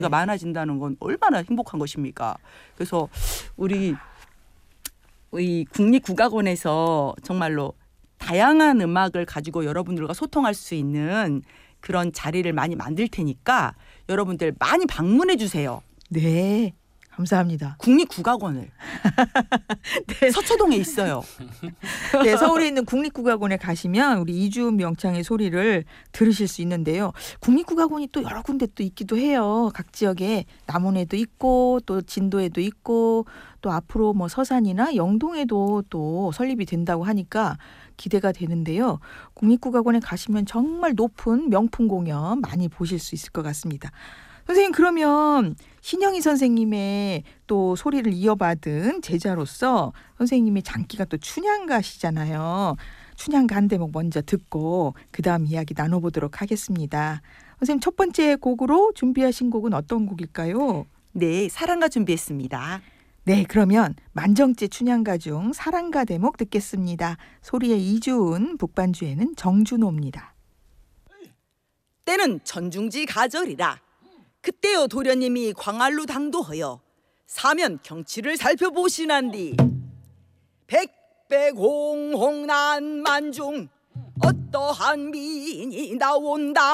많아진다는 건 얼마나 행복한 것입니까? 그래서 우리 이 국립국악원에서 정말로 다양한 음악을 가지고 여러분들과 소통할 수 있는 그런 자리를 많이 만들 테니까 여러분들 많이 방문해 주세요. 네, 감사합니다. 국립국악원을. 네. 서초동에 있어요. 네, 서울에 있는 국립국악원에 가시면 우리 이주음 명창의 소리를 들으실 수 있는데요. 국립국악원이 또 여러 군데 또 있기도 해요. 각 지역에 남원에도 있고 또 진도에도 있고 또 앞으로 뭐 서산이나 영동에도 또 설립이 된다고 하니까 기대가 되는데요. 국립국악원에 가시면 정말 높은 명품 공연 많이 보실 수 있을 것 같습니다. 선생님, 그러면 신영희 선생님의 또 소리를 이어받은 제자로서 선생님의 장기가 또 춘향가시잖아요. 춘향가 한 대목 먼저 듣고 그 다음 이야기 나눠보도록 하겠습니다. 선생님, 첫 번째 곡으로 준비하신 곡은 어떤 곡일까요? 네, 사랑가 준비했습니다. 네, 그러면 만정제 춘향가 중 사랑가 대목 듣겠습니다. 소리의 이주은, 북반주에는 정준호입니다. 때는 전중지 가절이라. 그때여 도련님이 광활루 당도하여 사면 경치를 살펴보시난디 백배공홍난 만중 어떠한 미인이 나온다.